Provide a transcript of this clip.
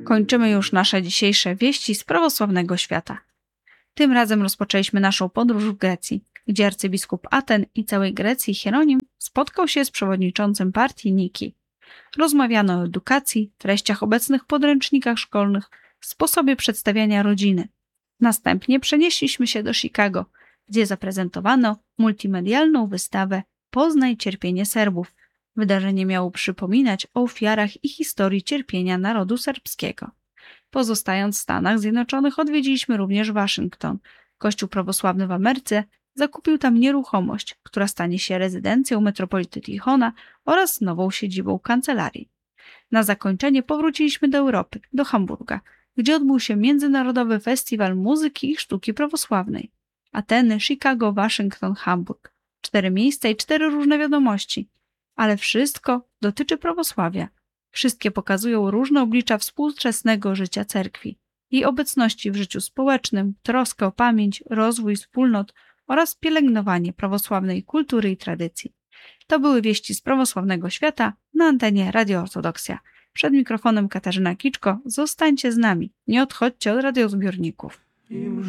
Kończymy już nasze dzisiejsze wieści z prawosławnego świata. Tym razem rozpoczęliśmy naszą podróż w Grecji, gdzie arcybiskup Aten i całej Grecji Hieronim spotkał się z przewodniczącym partii Niki. Rozmawiano o edukacji, treściach obecnych w podręcznikach szkolnych, sposobie przedstawiania rodziny. Następnie przenieśliśmy się do Chicago, gdzie zaprezentowano multimedialną wystawę Poznaj cierpienie Serbów. Wydarzenie miało przypominać o ofiarach i historii cierpienia narodu serbskiego. Pozostając w Stanach Zjednoczonych, odwiedziliśmy również Waszyngton. Kościół prawosławny w Ameryce zakupił tam nieruchomość, która stanie się rezydencją metropolity Tichona oraz nową siedzibą kancelarii. Na zakończenie powróciliśmy do Europy, do Hamburga, gdzie odbył się Międzynarodowy Festiwal Muzyki i Sztuki Prawosławnej. Ateny, Chicago, Waszyngton, Hamburg. 4 miejsca i 4 różne wiadomości. Ale wszystko dotyczy prawosławia. Wszystkie pokazują różne oblicza współczesnego życia cerkwi, jej obecności w życiu społecznym, troskę o pamięć, rozwój wspólnot oraz pielęgnowanie prawosławnej kultury i tradycji. To były wieści z prawosławnego świata na antenie Radio Ortodoksja. Przed mikrofonem Katarzyna Kiczko. Zostańcie z nami, nie odchodźcie od radiozbiorników.